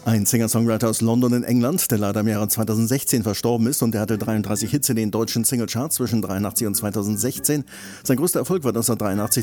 Ein Singer-Songwriter aus London in England, der leider im Jahre 2016 verstorben ist, und der hatte 33 Hits in den deutschen Singlecharts zwischen 1983 und 2016. Sein größter Erfolg war 1983